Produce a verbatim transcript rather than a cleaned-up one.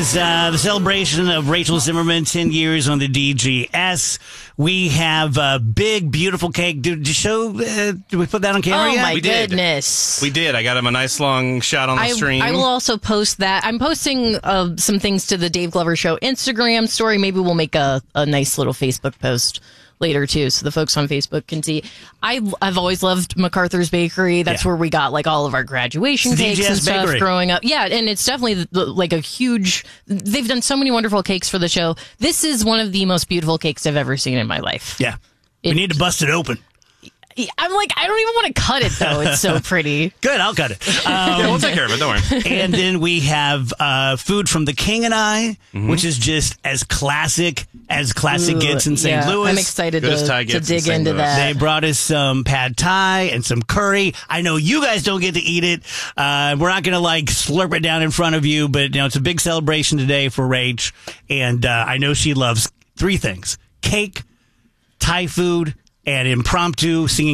is uh, the celebration of Rachel Zimmerman, ten years on the D G S. We have a big, beautiful cake. Did you show, uh, did we put that on camera oh yet? my We did. goodness. We did. I got him a nice long shot on the I, stream. I will also post that. I'm posting uh, some things to the Dave Glover Show Instagram story. Maybe we'll make a, a nice little Facebook post later too, so the folks on Facebook can see. I, I've always loved MacArthur's Bakery. That's Yeah. where we got like all of our graduation It's the cakes D G S and stuff Bakery. growing up. Yeah, and it's definitely the, the, like a huge. They've done so many wonderful cakes for the show. This is one of the most beautiful cakes I've ever seen in my life. Yeah. We It- need to bust it open. I'm like, I don't even want to cut it though. It's so pretty. Good, I'll cut it. Um, yeah, we'll take care of it. Don't worry. and then we have uh, food from the King and I, Mm-hmm. which is just as classic as classic Ooh, gets in Saint yeah, Louis. I'm excited Good as Thai to, to gets in dig Saint into Louis. that. They brought us some pad thai and some curry. I know you guys don't get to eat it. Uh, we're not going to like slurp it down in front of you, but you know it's a big celebration today for Rach, and uh, I know she loves three things: cake, Thai food, and impromptu singing